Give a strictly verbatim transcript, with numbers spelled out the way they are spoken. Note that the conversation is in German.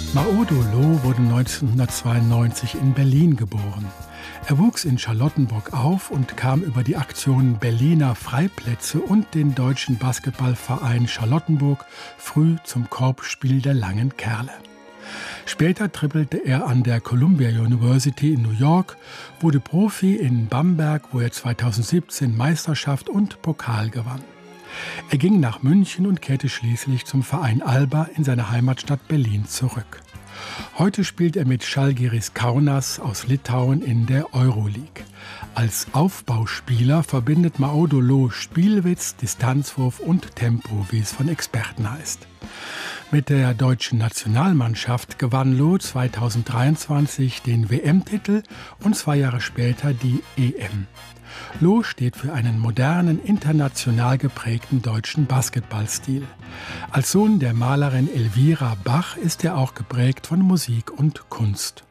Maodo Lo wurde neunzehnhundertzweiundneunzig in Berlin geboren. Er wuchs in Charlottenburg auf und kam über die Aktion Berliner Freiplätze und den deutschen Basketballverein Charlottenburg früh zum Korbspiel der langen Kerle. Später trippelte er an der Columbia University in New York, wurde Profi in Bamberg, wo er zweitausendsiebzehn Meisterschaft und Pokal gewann. Er ging nach München und kehrte schließlich zum Verein Alba in seine Heimatstadt Berlin zurück. Heute spielt er mit Žalgiris Kaunas aus Litauen in der Euroleague. Als Aufbauspieler verbindet Maodo Lo Spielwitz, Distanzwurf und Tempo, wie es von Experten heißt. Mit der deutschen Nationalmannschaft gewann Lo zweitausenddreiundzwanzig den W M-Titel und zwei Jahre später die E M. Lo steht für einen modernen, international geprägten deutschen Basketballstil. Als Sohn der Malerin Elvira Bach ist er auch geprägt von Musik und Kunst.